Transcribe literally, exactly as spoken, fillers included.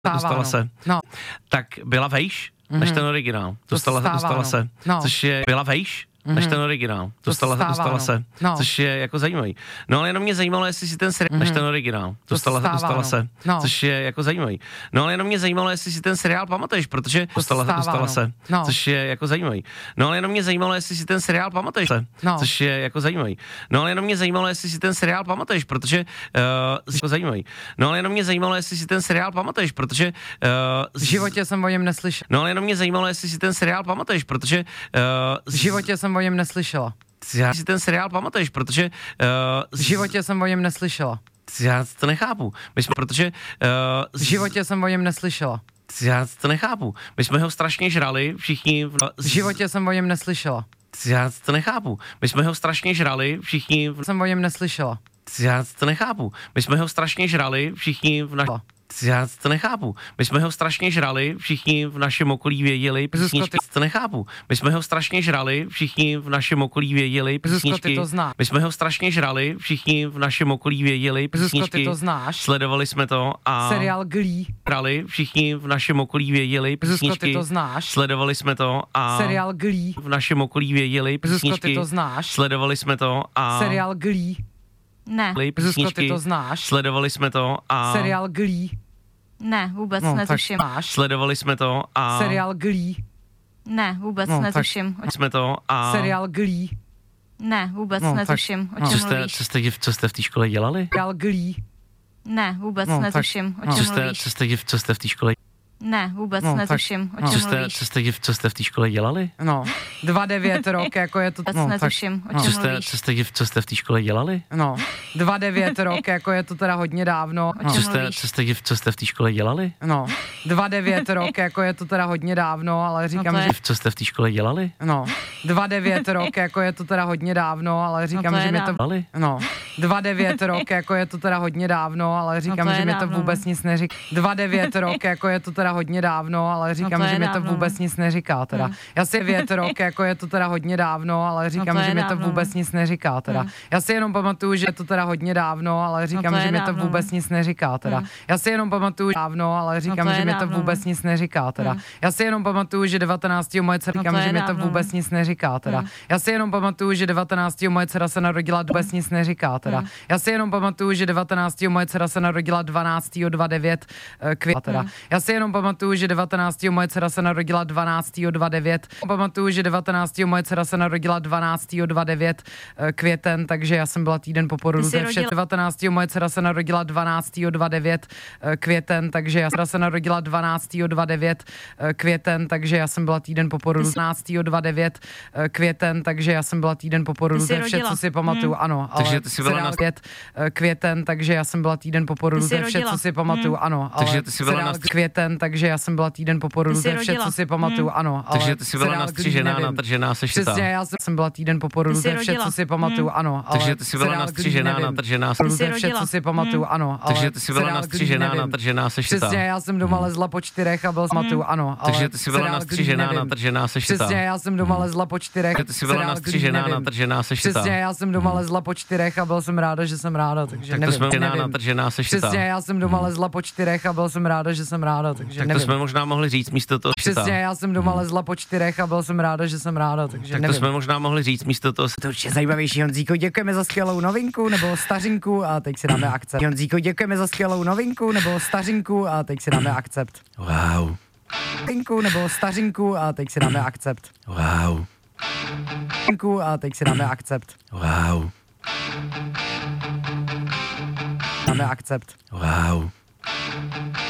dostala se. No. Tak byla vejš Mhm. než ten originál. Dostala, stává, dostala no. se. No. Což je, byla vejš než ten originál. Dostala, stává, dostala no. se. No. Což je jako zajímavý. No ale jenom mě zajímalo, jestli si ten seriál, Mhm. než ten originál. Dostala, stává, dostala no. se. No. Což je jako zajímavý. No ale jenom mě zajímalo, jestli si ten seriál pamatuješ, protože dostala, stává, dostala no. se. No. Což je jako zajímavý. No ale jenom mě zajímalo, jestli si ten seriál pamatuješ. No. Což je jako zajímavý. No ale jenom mě zajímalo, jestli si ten seriál pamatuješ, protože uh, jako zajímavý. No ale jenom mě zajímalo, jestli si ten seriál pamatuješ, protože uh, V životě jsem o něm neslyšel. No ale jenom mě zajímalo, jestli si ten seriál pamatuješ, protože uh, V životě jsem o něm neslyšela. já si ten seriál pamatuješ, protože uh, V životě jsem o něm neslyšela. já to nechápu. My jsme, protože uh, V životě jsem o něm neslyšela. já to nechápu. My jsme ho strašně žrali, všichni v, V životě jsem o něm neslyšela. já to nechápu. My jsme ho strašně žrali, všichni v, Jsem o něm neslyšela. já to nechápu. My jsme ho strašně žrali, všichni v naš... Já to nechápu. My jsme ho strašně žrali, všichni v našem okolí věděli písničky. To nechápu. My jsme ho strašně žrali, všichni v našem okolí věděli písničky. Ty to znáš. My jsme ho strašně žrali, všichni v našem okolí věděli Zuzko, písničky. ty to znáš. Sledovali jsme to a Seriál Glee. žrali, všichni v našem okolí věděli Zuzko, písničky. ty to znáš. Sledovali jsme to a Seriál Glee. v našem okolí věděli Zuzko, písničky. ty to znáš. Sledovali jsme to a Seriál Glee. Ne, Zuzko, ty to znáš. Sledovali jsme to a Seriál Glee. ne, vůbec No, netuším. tak máš. Sledovali jsme to a Seriál Glee. Ne, vůbec No, tak- netuším. O čem- jsme to a Seriál Glee. Ne, vůbec No, tak- netuším. no. O co čem jste, mluvíš? co jste, děv- co jste v té škole dělali? Seriál Glee. Ne, vůbec No, tak- netuším. no. O Co čem jste, mluvíš? co jste, děv- co jste v té škole? Ne, vůbec No, tak- netuším. O no. Co čem jste, mluvíš? co jste, děv- co jste v té škole dělali? No, dva devět rok, jako je to... Vůbec No, tak, netuším. O no. Co čem jste, mluvíš? co jste, děv- co jste v té škole dělali? no, dva devět rok, jako je to teda hodně dávno. O No, Co čem jste, mluvíš? co jste, děv- co jste v té škole dělali? no, dva devět rok, jako je to teda hodně dávno, ale říkám, to je- že... Co jste v té škole dělali? No, dva devět rok, jako je to teda hodně dávno, ale říkám, to je že mi to... dávno. Dělali? No, dva devět rok, jako je to teda hodně dávno, ale říkám, to je že mi to dávno, vůbec nic neříká. dva devět rok, jako je to teda hodně dávno, ale říkám, to je že mi to dávno, vůbec nic neříká teda. Hmm. Já si devět rok, jako je to teda hodně dávno, ale říkám, to je že mi to dávno, vůbec nic neříká teda. Hmm. Já si jenom pamatuju, že je to teda hodně dávno, ale říkám, to je že mi to dávno, vůbec nic neříká teda. Hmm. Já si jenom pamatuju dávno, ale říkám, to je že mi to dávno. vůbec nic neříká teda. Hmm. Já si jenom pamatuju, že devatenáctého moje dcera, říkám, to je že mi to dávno. vůbec nic neříká teda. Hmm. Já si jenom pamatuju, že devatenáctého moje dcera se narodila, vůbec nic neříká teda. Hmm. Já si jenom pamatuju, že devatenáctého moje dcera se narodila dvanáctého dvacet devět května teda. Hmm. Já si jenom pamatuju, že devatenáctého moje dcera se narodila dvanáctého dvacet devět. Pamatuju, že devatenáctého moje dcera se narodila dvanáctého dvacet devět květen, takže já jsem byla týden po porodu. Ty jsi To je vše. rodila- devatenáctého moje dcera se narodila dvanáctého dvacet devět květen, takže já jsem se narodila dvanáctého dvacet devět květen, takže já jsem byla týden po porodu. dvanáctého dvacet devět květen, takže já jsem byla týden po porodu. Ty jsi To je vše, rodila. co si pamatuju, Hmm. ano. Takže ale ty jsi byla seriál na- pět květen, takže já jsem byla týden po porodu. Ty jsi To je vše, rodila. co si pamatuju, Hmm. ano. Takže ale ty jsi byla seriál na- květen, takže já jsem byla týden po porodu. Ty jsi To je vše, rodila. co si pamatuju, Hmm. ano. ale Takže ty jsi byla seriál nastřižená, Glee nevím. natržená, sešitá. Přesně, já jsem byla týden po porodu, Ty to jsi je vše, rodila. co si pamatuju, Hmm. ano. ale Takže ty jsi byla seriál Glee nastřižená, nevím. natržená, To je jsi vše, co rodila. si pamatuju, Hmm. ano. ale Takže ty jsi byla seriál Glee nastřižená, nevím. natržená, sešitá. Přesně, já jsem doma lezla po čtyřech a byl pamatuju, ano. ale Takže ty jsi byla seriál Glee nastřižená, nevím. natržená, sešitá. Přesně, já jsem doma lezla po čtyřech. Takže ty jsi byla seriál Glee nastřižená, nevím. natržená, sešitá. Přesně, já jsem doma lezla po čtyřech a byl jsem ráda, že jsem ráda, takže Tak to nevím. jsme možná nevím. natržená, sešitá. Přesně, já jsem doma lezla po čtyřech a byl jsem ráda, že jsem ráda, takže Tak to nevím. jsme možná mohli říct místo toho sešitá. Přesně, já jsem doma lezla po čtyřech a byl jsem ráda, že jsem ráda, takže Tak to nevím. jsme možná mohli říct místo toho. To určitě zajímavější, Honzíko, děkujeme za skvělou novinku, nebo stařinku a teď si dáme akcept. Honzíko, děkujeme za skvělou novinku, nebo stařinku a teď si dáme akcept. Wow, Novinku, nebo stařinku a teď si dáme akcept. wow, Novinku a teď si dáme akcept. wow, Dáme akcept. wow.